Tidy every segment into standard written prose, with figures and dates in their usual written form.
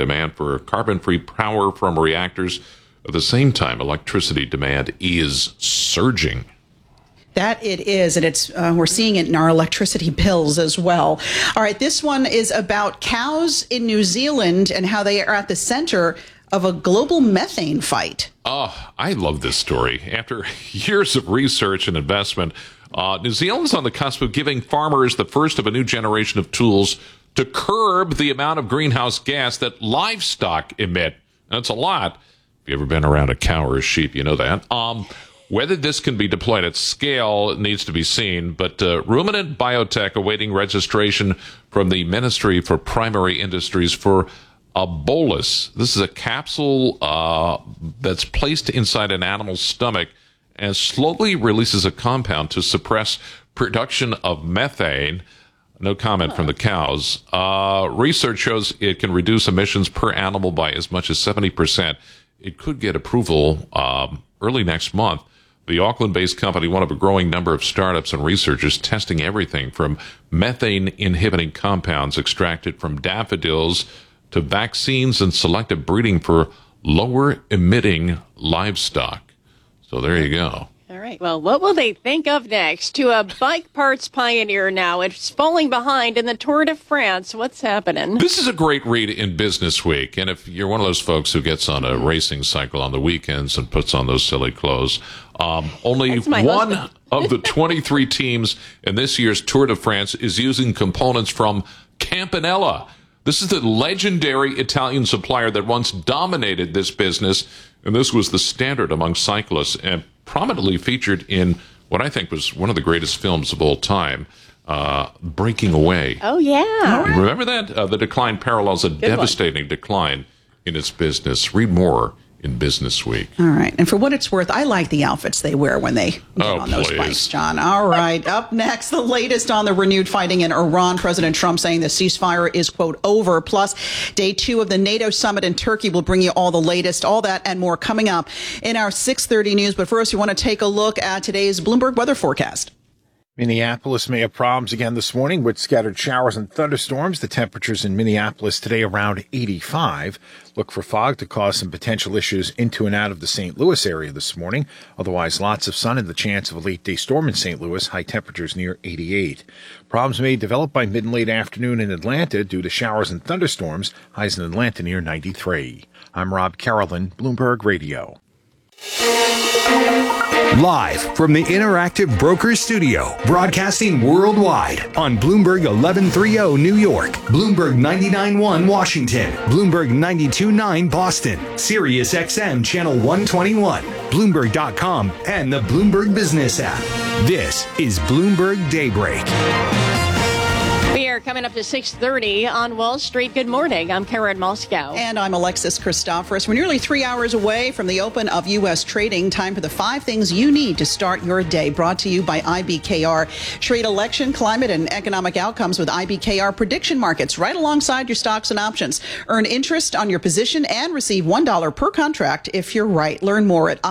demand for carbon-free power from reactors. At the same time, electricity demand is surging. That it is, and it's we're seeing it in our electricity bills as well. All right, this one is about cows in New Zealand and how they are at the center of a global methane fight. Oh, I love this story. After years of research and investment, New Zealand's on the cusp of giving farmers the first of a new generation of tools to curb the amount of greenhouse gas that livestock emit. That's a lot. If you've ever been around a cow or a sheep, you know that. Whether this can be deployed at scale needs to be seen, but Ruminant Biotech awaiting registration from the Ministry for Primary Industries for a bolus. This is a capsule that's placed inside an animal's stomach and slowly releases a compound to suppress production of methane. No comment from the cows. Research shows it can reduce emissions per animal by as much as 70%. It could get approval early next month. The Auckland-based company, one of a growing number of startups and researchers testing everything from methane-inhibiting compounds extracted from daffodils to vaccines and selective breeding for lower-emitting livestock. So there you go. All right. Well, what will they think of next? To a bike parts pioneer now. It's falling behind in the Tour de France. What's happening? This is a great read in Business Week. And if you're one of those folks who gets on a racing cycle on the weekends and puts on those silly clothes, only one of the 23 teams in this year's Tour de France is using components from Campanella. This is the legendary Italian supplier that once dominated this business, and this was the standard among cyclists and prominently featured in what I think was one of the greatest films of all time, Breaking Away. Oh, yeah. You remember that? The decline parallels a devastating decline in its business. Read more in Business Week. All right. And for what it's worth, I like the outfits they wear when they get on those bikes, John. All right. Up next, the latest on the renewed fighting in Iran. President Trump saying the ceasefire is, quote, over. Plus, day 2 of the NATO summit in Turkey will bring you all the latest, all that and more coming up in our 6:30 news. But first, we want to take a look at today's Bloomberg weather forecast. Minneapolis may have problems again this morning with scattered showers and thunderstorms. The temperatures in Minneapolis today around 85. Look for fog to cause some potential issues into and out of the St. Louis area this morning. Otherwise, lots of sun and the chance of a late-day storm in St. Louis. High temperatures near 88. Problems may develop by mid and late afternoon in Atlanta due to showers and thunderstorms. Highs in Atlanta near 93. I'm Rob Carolyn, Bloomberg Radio. Live from the Interactive Brokers Studio, broadcasting worldwide on Bloomberg 1130 New York, Bloomberg 99.1 Washington, Bloomberg 92.9 Boston, Sirius XM Channel 121, Bloomberg.com, and the Bloomberg Business app. This is Bloomberg Daybreak. We are coming up to 6:30 on Wall Street. Good morning. I'm Karen Moscow. And I'm Alexis Christoforous. We're nearly 3 hours away from the open of U.S. trading. Time for the 5 things you need to start your day. Brought to you by IBKR. Trade election, climate, and economic outcomes with IBKR prediction markets right alongside your stocks and options. Earn interest on your position and receive $1 per contract if you're right. Learn more at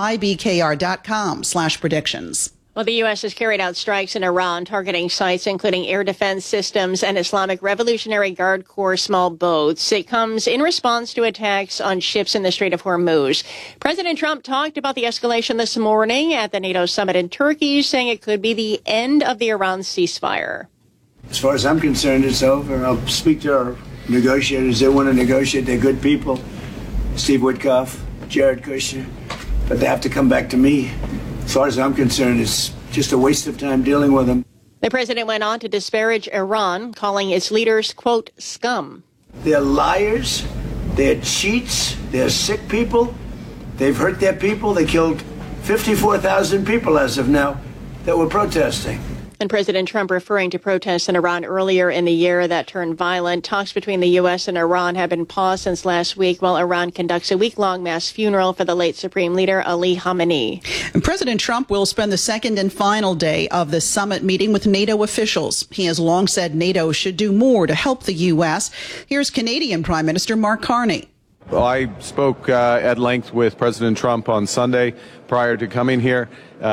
ibkr.com/predictions. Well, the U.S. has carried out strikes in Iran targeting sites including air defense systems and Islamic Revolutionary Guard Corps small boats. It comes in response to attacks on ships in the Strait of Hormuz. President Trump talked about the escalation this morning at the NATO summit in Turkey, saying it could be the end of the Iran ceasefire. As far as I'm concerned, it's over. I'll speak to our negotiators. They want to negotiate. They're good people. Steve Witkoff, Jared Kushner. But they have to come back to me. As far as I'm concerned, it's just a waste of time dealing with them. The president went on to disparage Iran, calling its leaders, quote, scum. They're liars. They're cheats. They're sick people. They've hurt their people. They killed 54,000 people as of now that were protesting. And President Trump referring to protests in Iran earlier in the year that turned violent. Talks between the U.S. and Iran have been paused since last week while Iran conducts a week-long mass funeral for the late Supreme Leader Ali Khamenei. And President Trump will spend the second and final day of the summit meeting with NATO officials. He has long said NATO should do more to help the U.S. Here's Canadian Prime Minister Mark Carney. I spoke at length with President Trump on Sunday prior to coming here.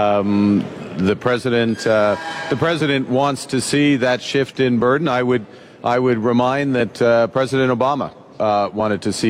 The president wants to see that shift in burden. I would remind that President Obama wanted to see